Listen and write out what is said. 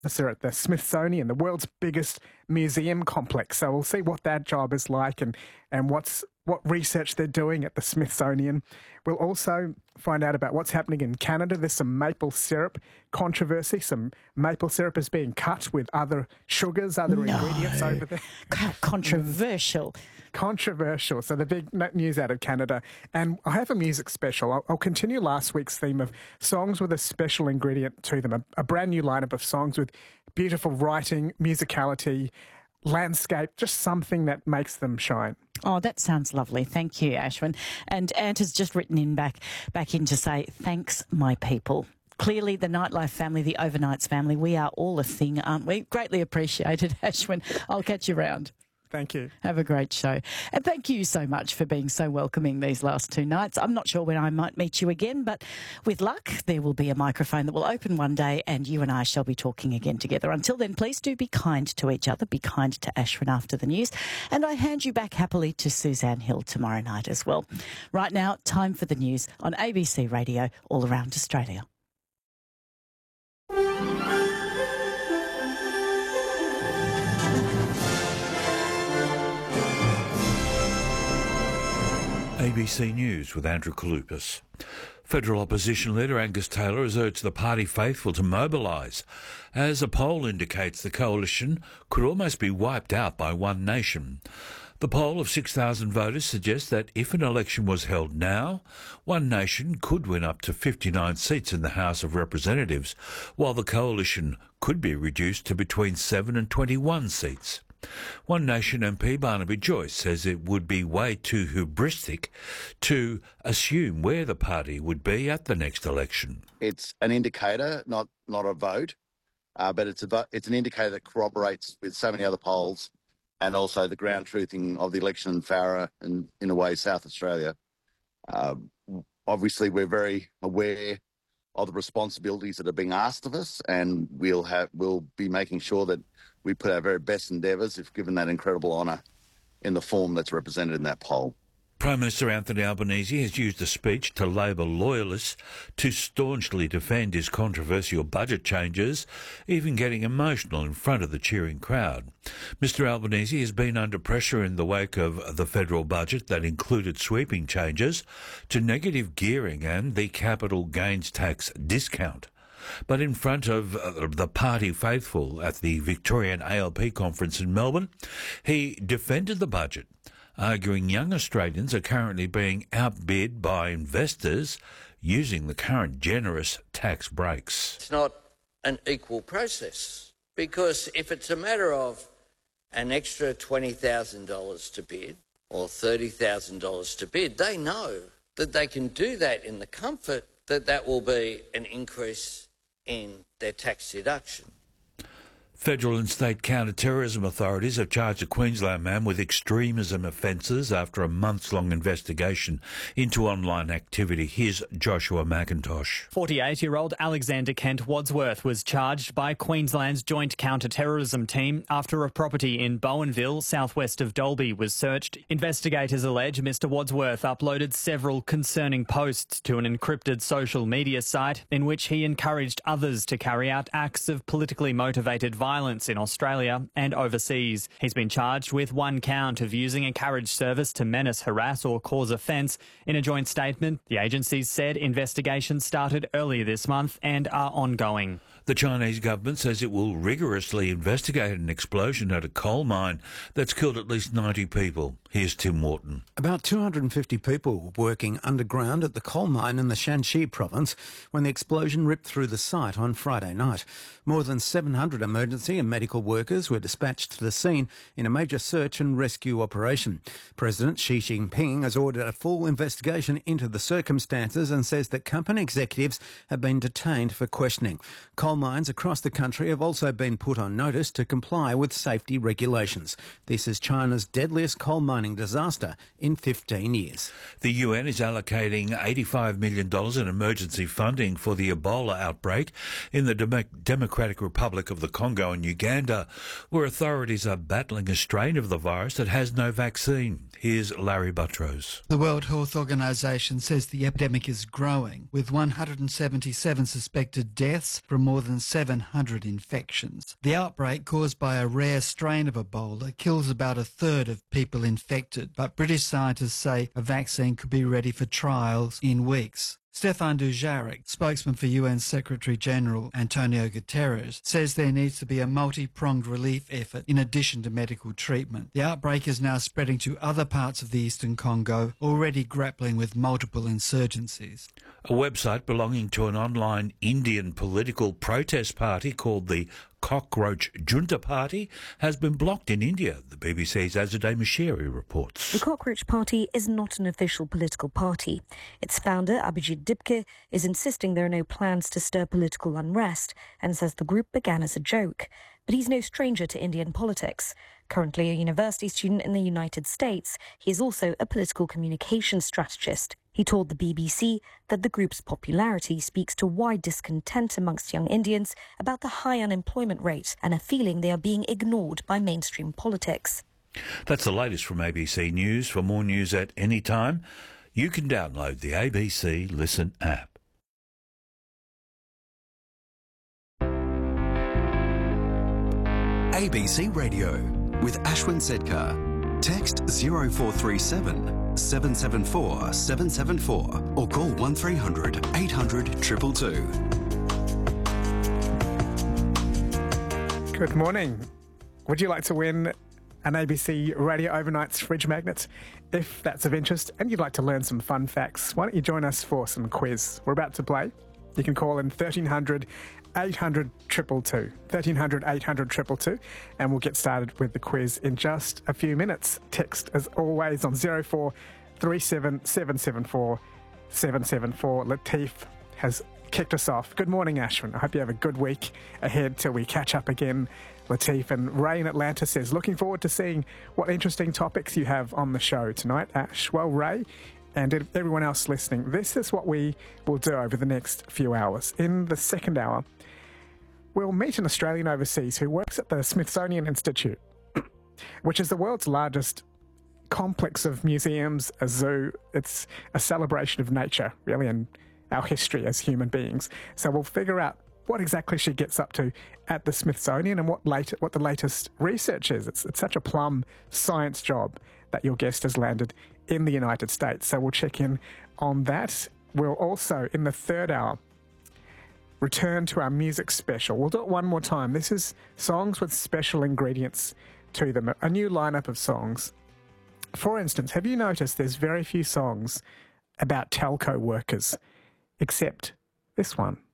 They're at the Smithsonian, the world's biggest museum complex. So we'll see what that job is like and what research they're doing at the Smithsonian. We'll also find out about what's happening in Canada. There's some maple syrup controversy. Some maple syrup is being cut with other sugars, other ingredients over there. Controversial. Controversial. So the big news out of Canada. And I have a music special. I'll continue last week's theme of songs with a special ingredient to them, a brand new lineup of songs with beautiful writing, musicality, landscape, just something that makes them shine. Oh, that sounds lovely. Thank you, Ashwin. And Ant has just written in back in to say, thanks, my people. Clearly, the Nightlife family, the Overnights family, we are all a thing, aren't we? Greatly appreciated, Ashwin. I'll catch you round. Thank you. Have a great show. And thank you so much for being so welcoming these last 2 nights. I'm not sure when I might meet you again, but with luck, there will be a microphone that will open one day and you and I shall be talking again together. Until then, please do be kind to each other. Be kind to Ashwin after the news. And I hand you back happily to Suzanne Hill tomorrow night as well. Right now, time for the news on ABC Radio all around Australia. ABC News with Andrew Kalupas. Federal opposition leader Angus Taylor has urged the party faithful to mobilise, as a poll indicates the coalition could almost be wiped out by One Nation. The poll of 6,000 voters suggests that if an election was held now, One Nation could win up to 59 seats in the House of Representatives, while the coalition could be reduced to between 7 and 21 seats. One Nation MP Barnaby Joyce says it would be way too hubristic to assume where the party would be at the next election. It's an indicator, not a vote, but it's an indicator that corroborates with so many other polls and also the ground truthing of the election in Farrer and, in a way, South Australia. Obviously, we're very aware of the responsibilities that are being asked of us, and we'll be making sure that we put our very best endeavours if given that incredible honour in the form that's represented in that poll. Prime Minister Anthony Albanese has used a speech to Labor loyalists to staunchly defend his controversial budget changes, even getting emotional in front of the cheering crowd. Mr Albanese has been under pressure in the wake of the federal budget that included sweeping changes to negative gearing and the capital gains tax discount. But in front of the party faithful at the Victorian ALP conference in Melbourne, he defended the budget, arguing young Australians are currently being outbid by investors using the current generous tax breaks. It's not an equal process, because if it's a matter of an extra $20,000 to bid or $30,000 to bid, they know that they can do that in the comfort that that will be an increase in their tax deduction. Federal and state counter-terrorism authorities have charged a Queensland man with extremism offences after a months-long investigation into online activity. Here's Joshua McIntosh. 48-year-old Alexander Kent Wadsworth was charged by Queensland's Joint Counter-Terrorism Team after a property in Bowenville, southwest of Dalby, was searched. Investigators allege Mr Wadsworth uploaded several concerning posts to an encrypted social media site in which he encouraged others to carry out acts of politically motivated violence in Australia and overseas. He's been charged with 1 count of using a carriage service to menace, harass or cause offence. In a joint statement, the agencies said investigations started earlier this month and are ongoing. The Chinese government says it will rigorously investigate an explosion at a coal mine that's killed at least 90 people. Here's Tim Wharton. About 250 people were working underground at the coal mine in the Shanxi province when the explosion ripped through the site on Friday night. More than 700 emergency and medical workers were dispatched to the scene in a major search and rescue operation. President Xi Jinping has ordered a full investigation into the circumstances and says that company executives have been detained for questioning. Coal mines across the country have also been put on notice to comply with safety regulations. This is China's deadliest coal mining disaster in 15 years. The UN is allocating $85 million in emergency funding for the Ebola outbreak in the Democratic Republic of the Congo and Uganda, where authorities are battling a strain of the virus that has no vaccine. Here's Larry Buttrose. The World Health Organization says the epidemic is growing, with 177 suspected deaths from more more than 700 infections. The outbreak, caused by a rare strain of Ebola, kills about a third of people infected, but British scientists say a vaccine could be ready for trials in weeks. Stefan Dujarric, spokesman for UN Secretary-General Antonio Guterres, says there needs to be a multi-pronged relief effort in addition to medical treatment. The outbreak is now spreading to other parts of the eastern Congo, already grappling with multiple insurgencies. A website belonging to an online Indian political protest party called the Cockroach Junta Party has been blocked in India, the BBC's Azadeh Mashiri reports. The Cockroach Party is not an official political party. Its founder, Abhijit Dipke, is insisting there are no plans to stir political unrest and says the group began as a joke. But he's no stranger to Indian politics. Currently a university student in the United States, he is also a political communications strategist. He told the BBC that the group's popularity speaks to wide discontent amongst young Indians about the high unemployment rate and a feeling they are being ignored by mainstream politics. That's the latest from ABC News. For more news at any time, you can download the ABC Listen app. ABC Radio with Ashwin Sedkar. Text 0437 774 774 or call 1300 800 222. Good morning. Would you like to win an ABC Radio Overnights fridge magnet? If that's of interest and you'd like to learn some fun facts, why don't you join us for some quiz? We're about to play. You can call in 1300 800 222, 1300 800 222, and we'll get started with the quiz in just a few minutes. Text, as always, on 0437 774 774. Latif has kicked us off. Good morning, Ashwin. I hope you have a good week ahead till we catch up again, Latif. And Ray in Atlanta says, looking forward to seeing what interesting topics you have on the show tonight, Ash. Well, Ray, and everyone else listening, this is what we will do over the next few hours. In the second hour, we'll meet an Australian overseas who works at the Smithsonian Institute, which is the world's largest complex of museums, a zoo. It's a celebration of nature, really, and our history as human beings. So we'll figure out what exactly she gets up to at the Smithsonian and what the latest research is. It's such a plum science job that your guest has landed in the United States. So we'll check in on that. We'll also, in the third hour, return to our music special. We'll do it one more time. This is songs with special ingredients to them, a new lineup of songs. For instance, have you noticed there's very few songs about telco workers, except this one?